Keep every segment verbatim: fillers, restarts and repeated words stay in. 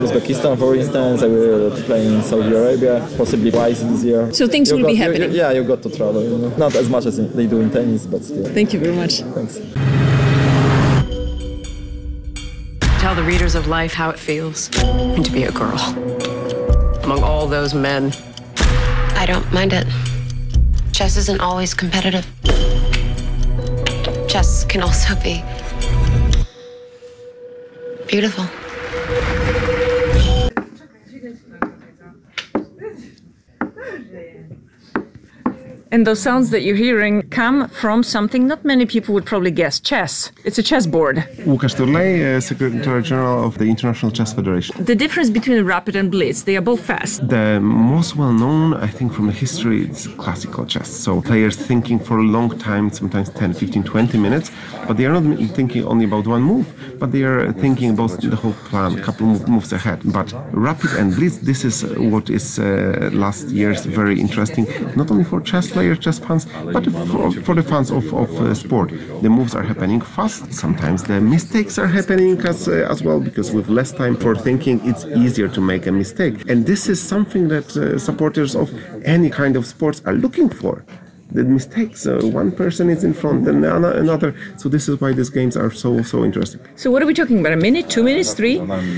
Uzbekistan, for instance, I will play in Saudi Arabia, possibly twice this year. So things you will got, be you, happening. You, yeah, you got to travel. You know? Not as much as they do in tennis, but still. Thank you very much. Thanks. Tell the readers of life how it feels and to be a girl among all those men. I don't mind it. Chess isn't always competitive. Chess can also be beautiful. And those sounds that you're hearing come from something not many people would probably guess, chess. It's a chessboard. Łukasz Turlej, uh, Secretary General of the International Chess Federation. The difference between rapid and blitz, they are both fast. The most well-known, I think, from the history, is classical chess. So players thinking for a long time, sometimes ten, fifteen, twenty minutes, but they are not thinking only about one move, but they are thinking about the whole plan, a couple of moves ahead. But rapid and blitz, this is what is uh, last year's very interesting, not only for chess players, chess fans, but for, for the fans of, of uh, sport. The moves are happening fast. Sometimes the mistakes are happening as, uh, as well, because with less time for thinking, it's easier to make a mistake. And this is something that uh, supporters of any kind of sports are looking for. The mistakes, uh, one person is in front, then another. So this is why these games are so, so interesting. So what are we talking about? A minute, two minutes, three?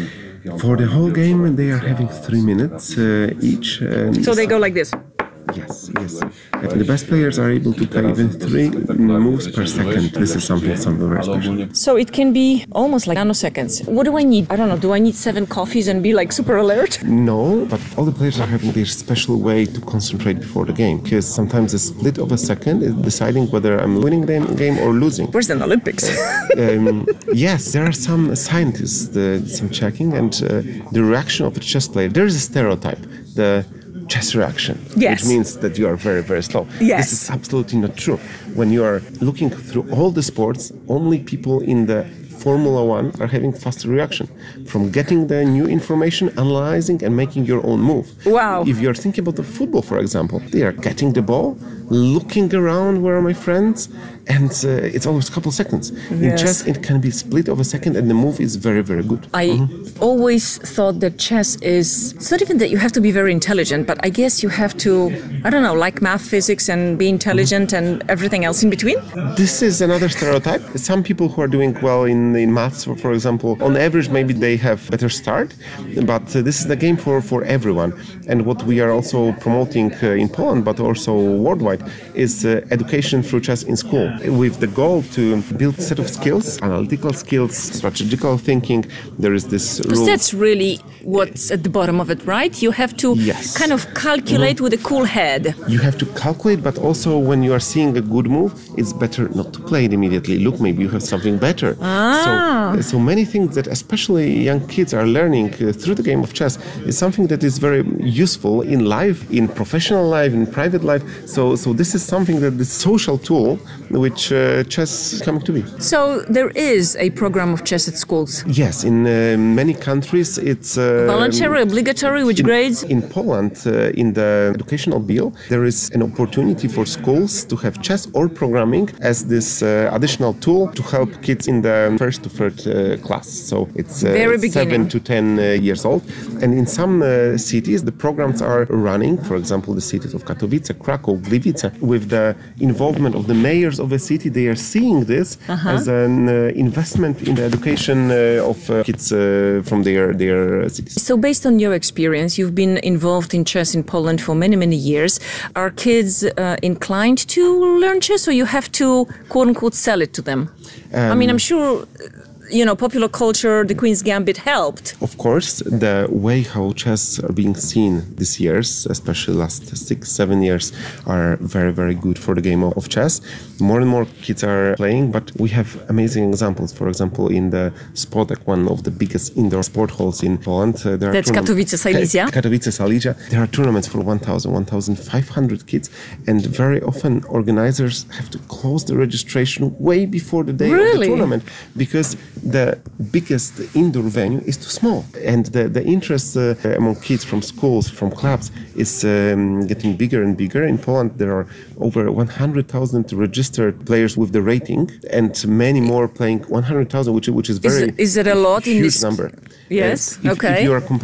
For the whole game, they are having three minutes uh, each. Um, so they go like this? Yes, yes. And the best players are able to play even three moves per second. This is something, something very special. So it can be almost like nanoseconds. What do I need? I don't know. Do I need seven coffees and be like super alert? No, but all the players are having their special way to concentrate before the game. Because sometimes a split of a second is deciding whether I'm winning the game or losing. Where's the Olympics? um, yes, there are some scientists, uh, some checking, and uh, the reaction of a chess player. There is a stereotype. The chess reaction, yes. Which means that you are very, very slow. Yes. This is absolutely not true. When you are looking through all the sports, only people in the Formula One are having faster reaction from getting the new information, analyzing and making your own move. Wow. If you're thinking about the football, for example, they are getting the ball, looking around, where are my friends? And uh, it's almost a couple seconds. Yes. In chess, it can be split of a second and the move is very, very good. I mm-hmm. always thought that chess is, it's not even that you have to be very intelligent, but I guess you have to, I don't know, like math, physics and be intelligent mm-hmm. and everything else in between? This is another stereotype. Some people who are doing well in, in maths, for, for example, on average, maybe they have better start, but uh, this is the game for, for everyone. And what we are also promoting uh, in Poland, but also worldwide, is uh, education through chess in school, with the goal to build a set of skills, analytical skills, strategical thinking. There is this rule. Because that's really what's at the bottom of it, right? You have to yes. kind of calculate mm-hmm. with a cool head. You have to calculate, but also when you are seeing a good move, it's better not to play it immediately. Look, maybe you have something better. Ah. So, so many things that especially young kids are learning uh, through the game of chess is something that is very useful in life, in professional life, in private life. So, so this is something that the social tool which uh, chess is coming to be. So there is a program of chess at schools? Yes, in uh, many countries it's... Uh, voluntary, obligatory, which in, grades? In Poland, uh, in the educational bill, there is an opportunity for schools to have chess or programming as this uh, additional tool to help kids in the first to third uh, class. So it's uh, seven to ten uh, years old. And in some uh, cities, the programs are running, for example, the cities of Katowice, Krakow, Gliwice, with the involvement of the mayors of the city. They are seeing this uh-huh. as an uh, investment in the education uh, of uh, kids uh, from their, their cities. So based on your experience, you've been involved in chess in Poland for many, many years. Are kids uh, inclined to learn chess, or you have to, quote unquote, sell it to them? Um, I mean, I'm sure... you know, popular culture, the Queen's Gambit helped. Of course, the way how chess are being seen these years, especially last six, seven years, are very, very good for the game of chess. More and more kids are playing, but we have amazing examples. For example, in the Spodek, one of the biggest indoor sport halls in Poland. Uh, there That's Katowice, Silesia? Katowice, Silesia. There are tournaments for one thousand, one thousand five hundred kids, and very often organizers have to close the registration way before the day really? of the tournament, because the biggest indoor venue is too small, and the, the interest uh, among kids from schools, from clubs, is um, getting bigger and bigger. In Poland, there are over one hundred thousand registered players with the rating, and many more playing one hundred thousand, which, which is very is, is it a lot huge in this, number. Yes, if, okay. If you are